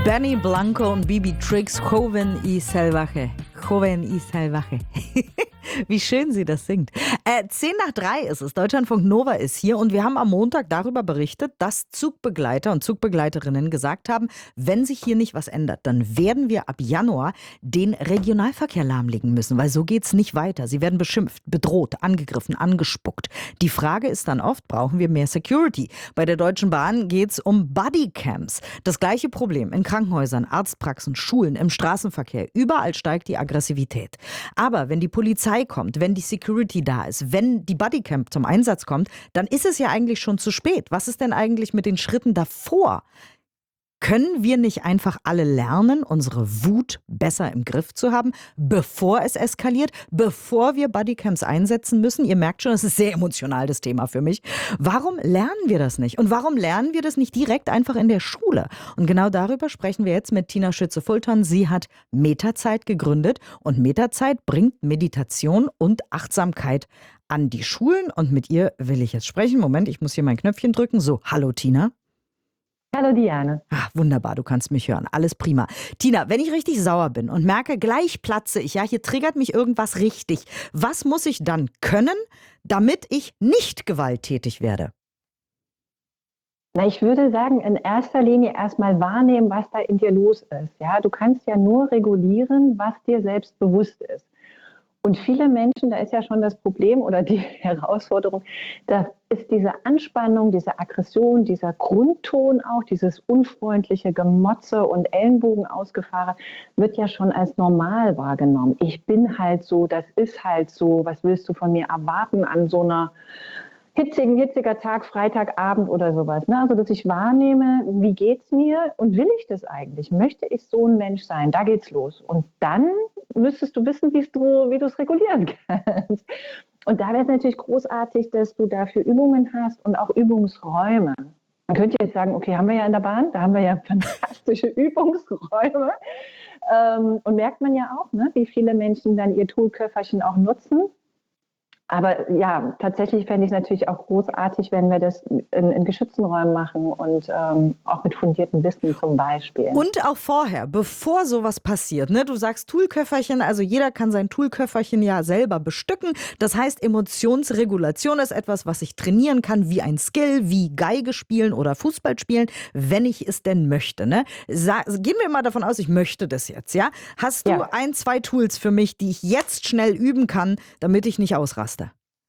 Benny Blanco und Bibi Triggs, Joven y Salvaje. Joven y Salvaje. Wie schön sie das singt. 2:10 ist es. Deutschlandfunk Nova ist hier und wir haben am Montag darüber berichtet, dass Zugbegleiter und Zugbegleiterinnen gesagt haben, wenn sich hier nicht was ändert, dann werden wir ab Januar den Regionalverkehr lahmlegen müssen, weil so geht's nicht weiter. Sie werden beschimpft, bedroht, angegriffen, angespuckt. Die Frage ist dann oft, brauchen wir mehr Security? Bei der Deutschen Bahn geht's um Bodycams. Das gleiche Problem in Krankenhäusern, Arztpraxen, Schulen, im Straßenverkehr. Überall steigt die Aggressivität. Aber wenn die Polizei kommt, wenn die Security da ist, wenn die Bodycam zum Einsatz kommt, dann ist es ja eigentlich schon zu spät. Was ist denn eigentlich mit den Schritten davor? Können wir nicht einfach alle lernen, unsere Wut besser im Griff zu haben, bevor es eskaliert, bevor wir Bodycams einsetzen müssen? Ihr merkt schon, das ist sehr emotional, das Thema für mich. Warum lernen wir das nicht? Und warum lernen wir das nicht direkt einfach in der Schule? Und genau darüber sprechen wir jetzt mit Tina Schütze-Fulton. Sie hat Meterzeit gegründet und Meterzeit bringt Meditation und Achtsamkeit an die Schulen. Und mit ihr will ich jetzt sprechen. Moment, ich muss hier mein Knöpfchen drücken. So, hallo Tina. Hallo Diane. Ach, wunderbar, du kannst mich hören. Alles prima. Tina, wenn ich richtig sauer bin und merke, gleich platze ich, ja, hier triggert mich irgendwas richtig. Was muss ich dann können, damit ich nicht gewalttätig werde? Na, ich würde sagen, in erster Linie erstmal wahrnehmen, was da in dir los ist. Ja, du kannst ja nur regulieren, was dir selbst bewusst ist. Und viele Menschen, da ist ja schon das Problem oder die Herausforderung, da ist diese Anspannung, diese Aggression, dieser Grundton auch, dieses unfreundliche Gemotze und Ellenbogenausgefahre, wird ja schon als normal wahrgenommen. Ich bin halt so, das ist halt so, was willst du von mir erwarten an so einer hitziger Tag, Freitagabend oder sowas. Ne? Also, dass ich wahrnehme, wie geht's mir und will ich das eigentlich? Möchte ich so ein Mensch sein? Da geht's los. Und dann müsstest du wissen, wie du es regulieren kannst. Und da wäre es natürlich großartig, dass du dafür Übungen hast und auch Übungsräume. Man könnte jetzt sagen, okay, haben wir ja in der Bahn, da haben wir ja fantastische Übungsräume. Und merkt man ja auch, ne, wie viele Menschen dann ihr Toolköfferchen auch nutzen. Aber ja, tatsächlich fände ich es natürlich auch großartig, wenn wir das in geschützten Räumen machen und auch mit fundiertem Wissen zum Beispiel. Und auch vorher, bevor sowas passiert. Ne? Du sagst Toolköfferchen, also jeder kann sein Toolköfferchen ja selber bestücken. Das heißt, Emotionsregulation ist etwas, was ich trainieren kann, wie ein Skill, wie Geige spielen oder Fußball spielen, wenn ich es denn möchte. Ne? Gehen wir mal davon aus, ich möchte das jetzt. Ja? Hast du 1, 2 Tools für mich, die ich jetzt schnell üben kann, damit ich nicht ausraste?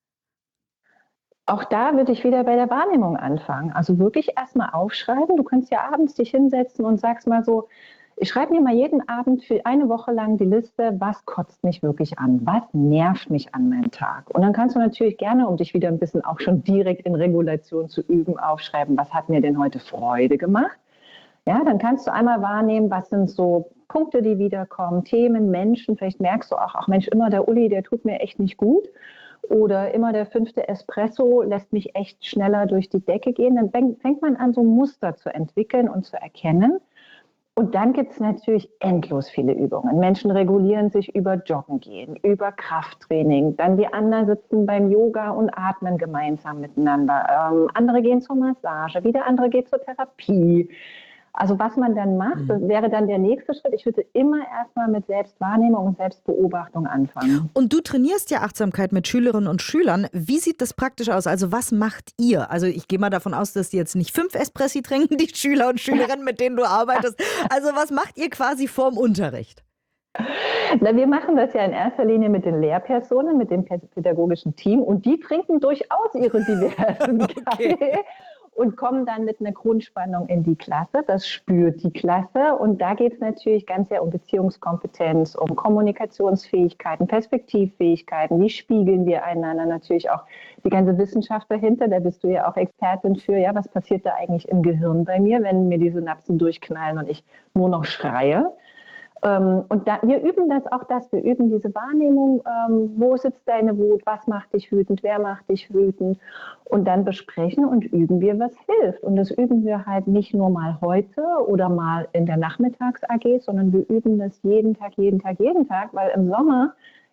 Auch da würde ich wieder bei der Wahrnehmung anfangen. Also wirklich erstmal aufschreiben. Du kannst ja abends dich hinsetzen und sagst mal so, ich schreibe mir mal jeden Abend für eine Woche lang die Liste, was kotzt mich wirklich an, was nervt mich an meinem Tag. Und dann kannst du natürlich gerne, um dich wieder ein bisschen auch schon direkt in Regulation zu üben, aufschreiben, was hat mir denn heute Freude gemacht. Ja, dann kannst du einmal wahrnehmen, was sind so Punkte, die wiederkommen, Themen, Menschen. Vielleicht merkst du auch, ach Mensch, immer der Uli, der tut mir echt nicht gut. Oder immer der 5. Espresso lässt mich echt schneller durch die Decke gehen. Dann fängt man an, so Muster zu entwickeln und zu erkennen. Und dann gibt es natürlich endlos viele Übungen. Menschen regulieren sich über Joggen gehen, über Krafttraining. Dann die anderen sitzen beim Yoga und atmen gemeinsam miteinander. Andere gehen zur Massage, wieder andere gehen zur Therapie. Also was man dann macht, das wäre dann der nächste Schritt. Ich würde immer erstmal mit Selbstwahrnehmung und Selbstbeobachtung anfangen. Und du trainierst ja Achtsamkeit mit Schülerinnen und Schülern. Wie sieht das praktisch aus? Also was macht ihr? Also ich gehe mal davon aus, dass die jetzt nicht 5 Espressi trinken, die Schüler und Schülerinnen, mit denen du arbeitest. Also was macht ihr quasi vorm Unterricht? Na, wir machen das ja in erster Linie mit den Lehrpersonen, mit dem pädagogischen Team. Und die trinken durchaus ihre diversen Kaffee. Und kommen dann mit einer Grundspannung in die Klasse. Das spürt die Klasse. Und da geht es natürlich ganz sehr um Beziehungskompetenz, um Kommunikationsfähigkeiten, Perspektivfähigkeiten. Wie spiegeln wir einander? Natürlich auch die ganze Wissenschaft dahinter. Da bist du ja auch Expertin für. Ja, was passiert da eigentlich im Gehirn bei mir, wenn mir die Synapsen durchknallen und ich nur noch schreie? Und wir üben wir üben diese Wahrnehmung, wo sitzt deine Wut, was macht dich wütend, wer macht dich wütend und dann besprechen und üben wir, was hilft. Und das üben wir halt nicht nur mal heute oder mal in der Nachmittags-AG, sondern wir üben das jeden Tag, weil im Sommer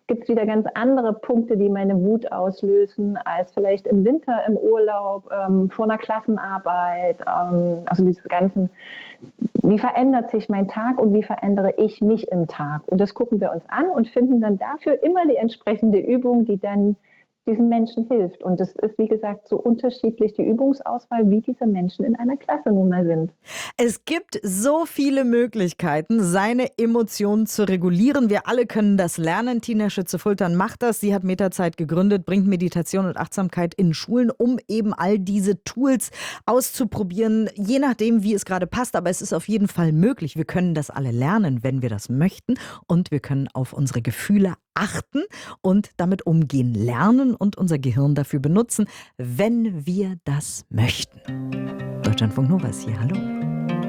gibt es wieder ganz andere Punkte, die meine Wut auslösen, als vielleicht im Winter im Urlaub, vor einer Klassenarbeit. Also diese ganzen, wie verändert sich mein Tag und wie verändere ich mich im Tag? Und das gucken wir uns an und finden dann dafür immer die entsprechende Übung, die dann diesen Menschen hilft. Und es ist, wie gesagt, so unterschiedlich die Übungsauswahl, wie diese Menschen in einer Klasse nun mal sind. Es gibt so viele Möglichkeiten, seine Emotionen zu regulieren. Wir alle können das lernen. Tina Schütze-Fultern macht das. Sie hat Meterzeit gegründet, bringt Meditation und Achtsamkeit in Schulen, um eben all diese Tools auszuprobieren, je nachdem, wie es gerade passt. Aber es ist auf jeden Fall möglich. Wir können das alle lernen, wenn wir das möchten. Und wir können auf unsere Gefühle achten und damit umgehen lernen und unser Gehirn dafür benutzen, wenn wir das möchten. Deutschlandfunk Nova ist hier. Hallo.